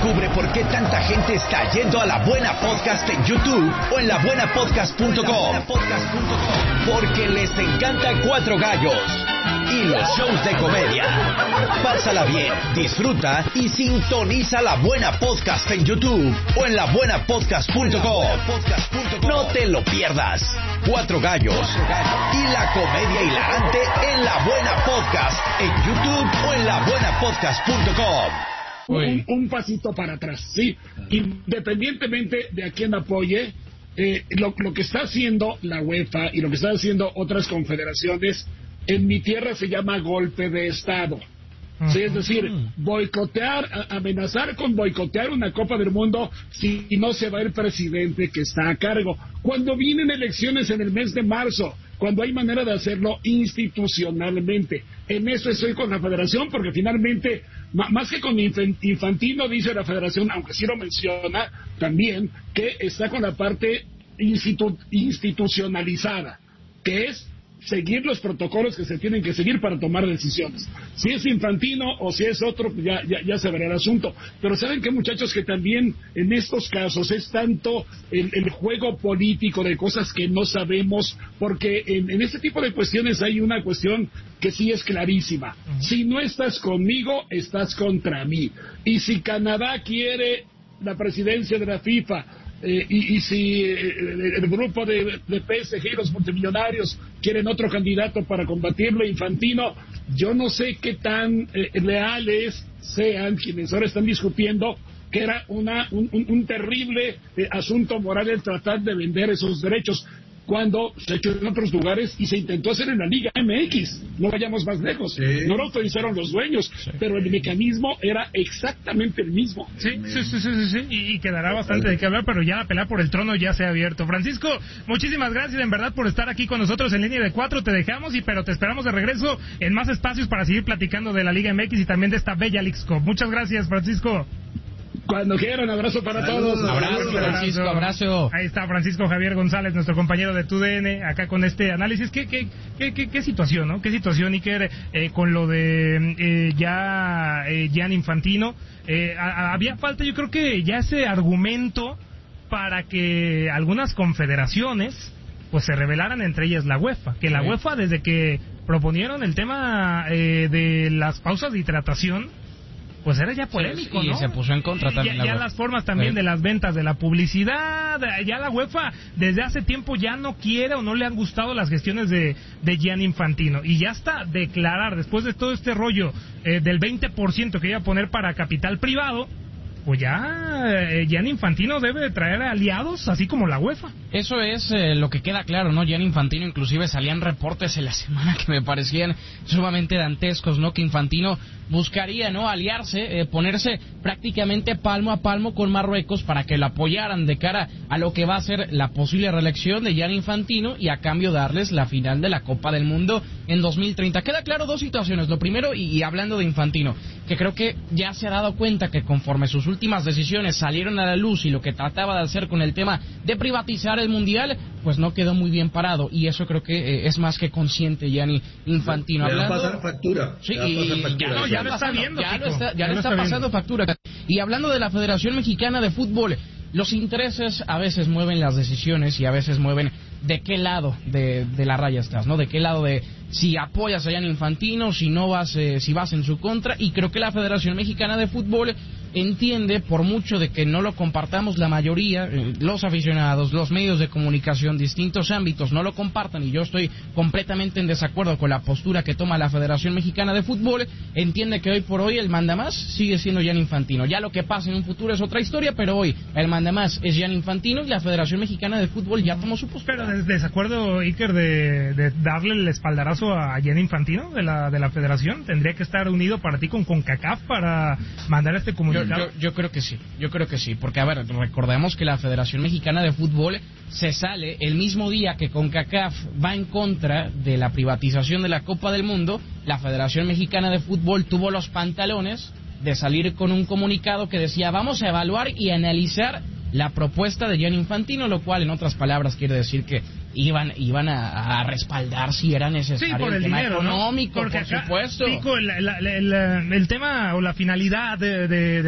Descubre por qué tanta gente está yendo a La Buena Podcast en YouTube o en labuenapodcast.com. Porque les encanta Cuatro Gallos y los shows de comedia. Pásala bien, disfruta y sintoniza La Buena Podcast en YouTube o en labuenapodcast.com. No te lo pierdas. Cuatro Gallos y la comedia hilarante en La Buena Podcast en YouTube o en labuenapodcast.com. Un pasito para atrás, sí. Independientemente de a quién apoye, lo que está haciendo la UEFA y lo que están haciendo otras confederaciones, en mi tierra se llama golpe de Estado. Sí, es decir, boicotear, amenazar con boicotear una Copa del Mundo si no se va el presidente que está a cargo. Cuando vienen elecciones en el mes de marzo, cuando hay manera de hacerlo institucionalmente. En eso estoy con la federación, porque finalmente, más que con Infantino, dice la federación, aunque sí lo menciona también, que está con la parte institucionalizada, que es seguir los protocolos que se tienen que seguir para tomar decisiones. Si es Infantino o si es otro, ya se verá el asunto. Pero saben que, muchachos, que también en estos casos es tanto el juego político de cosas que no sabemos, porque en este tipo de cuestiones hay una cuestión que sí es clarísima. Si no estás conmigo, estás contra mí. Y si Canadá quiere la presidencia de la FIFA, y si el grupo de PSG y los multimillonarios quieren otro candidato para combatirlo, Infantino, yo no sé qué tan leales sean quienes ahora están discutiendo que era un terrible asunto moral el tratar de vender esos derechos, cuando se ha hecho en otros lugares y se intentó hacer en la Liga MX. No vayamos más lejos. Sí. No lo autorizaron los dueños, sí, pero el mecanismo era exactamente el mismo. Sí. Y quedará bastante de qué hablar, pero ya la pelea por el trono ya se ha abierto. Francisco, muchísimas gracias en verdad por estar aquí con nosotros en Línea de Cuatro. Te dejamos, pero te esperamos de regreso en más espacios para seguir platicando de la Liga MX y también de esta bella Leagues Cup. Muchas gracias, Francisco. Cuando quieran, abrazo para todos. Abrazo, Francisco, abrazo. Ahí está Francisco Javier González, nuestro compañero de TUDN, acá con este análisis. ¿Qué situación, no? ¿Qué situación, Iker, con lo de Gianni Infantino? Había falta, yo creo que ya ese argumento para que algunas confederaciones pues se rebelaran, entre ellas la UEFA. Que la UEFA, desde que proponieron el tema de las pausas de hidratación, pues era ya polémico, y ¿no? se puso en contra también. Ya las formas también de las ventas, de la publicidad, ya la UEFA desde hace tiempo ya no quiere o no le han gustado las gestiones de Gianni Infantino. Y ya hasta declarar, después de todo este rollo del 20% que iba a poner para capital privado, pues ya Gianni Infantino debe de traer aliados, así como la UEFA. Eso es lo que queda claro, ¿no? Gianni Infantino, inclusive salían reportes en la semana que me parecían sumamente dantescos, ¿no? Que Infantino buscaría, ¿no? Aliarse, ponerse prácticamente palmo a palmo con Marruecos para que lo apoyaran de cara a lo que va a ser la posible reelección de Gianni Infantino y a cambio darles la final de la Copa del Mundo en 2030. Queda claro dos situaciones. Lo primero, y hablando de Infantino, que creo que ya se ha dado cuenta que conforme sus últimas decisiones salieron a la luz y lo que trataba de hacer con el tema de privatizar el Mundial, pues no quedó muy bien parado, y eso creo que es más que consciente Gianni Infantino. Le va a pasar factura. Sí, ya lo está viendo. Ya le está pasando factura. Y hablando de la Federación Mexicana de Fútbol, los intereses a veces mueven las decisiones y a veces mueven de qué lado de la raya estás, ¿no? De qué lado de si apoyas a Gianni Infantino, si no vas, si vas en su contra, y creo que la Federación Mexicana de Fútbol entiende, por mucho de que no lo compartamos la mayoría, los aficionados, los medios de comunicación, distintos ámbitos no lo compartan, y yo estoy completamente en desacuerdo con la postura que toma la Federación Mexicana de Fútbol, entiende que hoy por hoy el mandamás sigue siendo Gianni Infantino. Ya lo que pasa en un futuro es otra historia, pero hoy el mandamás es Gianni Infantino y la Federación Mexicana de Fútbol ya tomó su postura. Pero desacuerdo, Iker, de darle el espaldarazo a Gianni Infantino de la Federación. Tendría que estar unido para ti con CONCACAF para mandar este comunicado. Yo creo que sí, porque a ver, recordemos que la Federación Mexicana de Fútbol se sale el mismo día que CONCACAF va en contra de la privatización de la Copa del Mundo. La Federación Mexicana de Fútbol tuvo los pantalones de salir con un comunicado que decía: vamos a evaluar y analizar la propuesta de Gianni Infantino, lo cual en otras palabras quiere decir que iban a respaldar si era necesario, sí, por el tema dinero, económico, ¿no? Porque por supuesto. Pico, el tema o la finalidad de